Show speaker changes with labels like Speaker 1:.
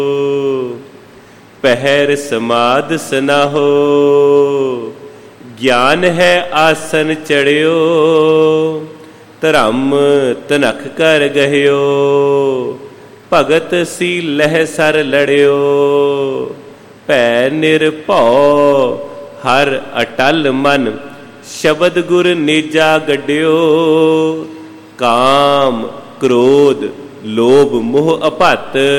Speaker 1: ਪਹਿਰ ਸਮਾਧ ਸਨਾਹੋ, ਗਿਆਨ ਹੈ ਆਸਨ ਚੜਿਓ, ਧਰਮ ਤਨਖ ਕਰ ਗਹਿਓ, ਭਗਤ ਸੀ ਲਹਿ ਸਰ ਲੜਿਓ, ਭੈ ਨਿਰਭਉ ਹਰ ਅਟਲ ਮਨ, ਸ਼ਬਦ ਗੁਰ ਨੇਜਾ ਗੱਡਿਓ, ਕਾਮ ਕ੍ਰੋਧ ਲੋਭ ਮੋਹ ਅਪਤ,